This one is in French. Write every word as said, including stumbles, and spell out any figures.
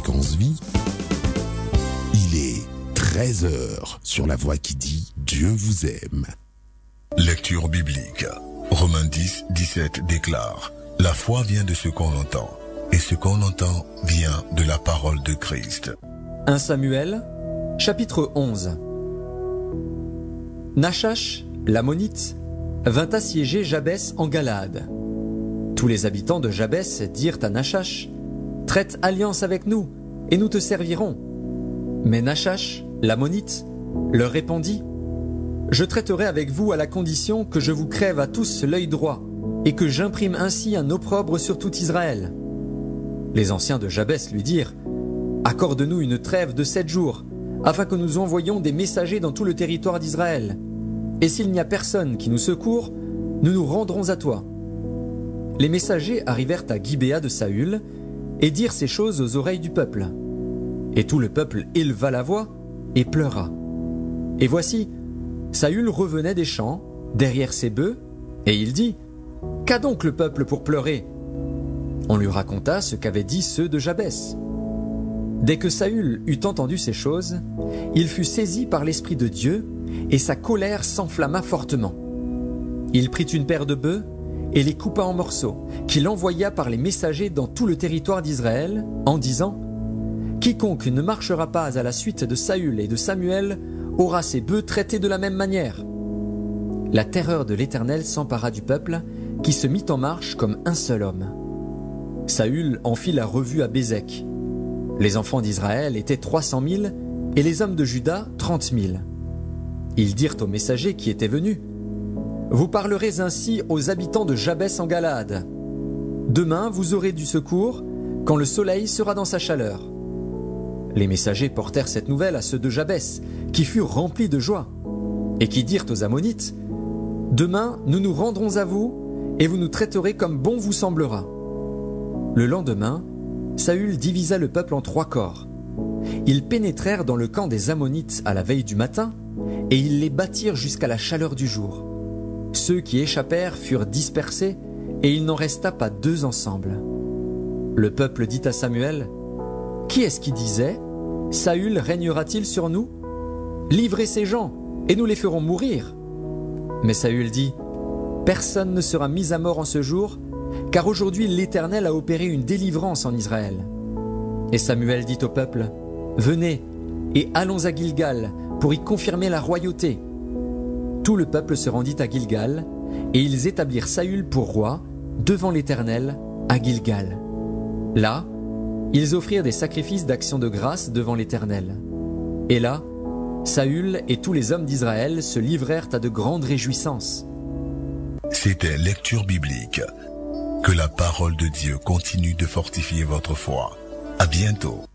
Fréquence Vie. Il est treize heures sur la voix qui dit Dieu vous aime. Lecture biblique. Romains dix, dix-sept déclare: La foi vient de ce qu'on entend, et ce qu'on entend vient de la parole de Christ. premier Samuel, chapitre onze. Nachash, l'ammonite, vint assiéger Jabès en Galaad. Tous les habitants de Jabès dirent à Nachash: Traite alliance avec nous, et nous te servirons. Mais Nachash, l'ammonite, leur répondit: Je traiterai avec vous à la condition que je vous crève à tous l'œil droit, et que j'imprime ainsi un opprobre sur tout Israël. Les anciens de Jabès lui dirent: Accorde-nous une trêve de sept jours, afin que nous envoyions des messagers dans tout le territoire d'Israël. Et s'il n'y a personne qui nous secourt, nous nous rendrons à toi. Les messagers arrivèrent à Gibéa de Saül, et dirent ces choses aux oreilles du peuple. Et tout le peuple éleva la voix, et pleura. Et voici, Saül revenait des champs, derrière ses bœufs, et il dit: Qu'a donc le peuple pour pleurer? On lui raconta ce qu'avaient dit ceux de Jabès. Dès que Saül eut entendu ces choses, il fut saisi par l'Esprit de Dieu, et sa colère s'enflamma fortement. Il prit une paire de bœufs, et les coupa en morceaux, qu'il envoya par les messagers dans tout le territoire d'Israël, en disant: Quiconque ne marchera pas à la suite de Saül et de Samuel aura ses bœufs traités de la même manière. La terreur de l'Éternel s'empara du peuple, qui se mit en marche comme un seul homme. Saül en fit la revue à Bézek. Les enfants d'Israël étaient trois cent mille, et les hommes de Juda trente mille. Ils dirent aux messagers qui étaient venus: Vous parlerez ainsi aux habitants de Jabès en Galaad. Demain vous aurez du secours, quand le soleil sera dans sa chaleur. Les messagers portèrent cette nouvelle à ceux de Jabès, qui furent remplis de joie, et qui dirent aux Ammonites: Demain nous nous rendrons à vous, et vous nous traiterez comme bon vous semblera. Le lendemain, Saül divisa le peuple en trois corps. Ils pénétrèrent dans le camp des Ammonites à la veille du matin, et ils les battirent jusqu'à la chaleur du jour. Ceux qui échappèrent furent dispersés, et il n'en resta pas deux ensemble. Le peuple dit à Samuel: Qui est-ce qui disait: Saül régnera-t-il sur nous? Livrez ces gens, et nous les ferons mourir. Mais Saül dit: Personne ne sera mis à mort en ce jour, car aujourd'hui l'Éternel a opéré une délivrance en Israël. Et Samuel dit au peuple: Venez, et allons à Gilgal, pour y confirmer la royauté. Tout le peuple se rendit à Gilgal, et ils établirent Saül pour roi, devant l'Éternel, à Gilgal. Là, ils offrirent des sacrifices d'action de grâce devant l'Éternel. Et là, Saül et tous les hommes d'Israël se livrèrent à de grandes réjouissances. C'était Lecture biblique. Que la parole de Dieu continue de fortifier votre foi. À bientôt.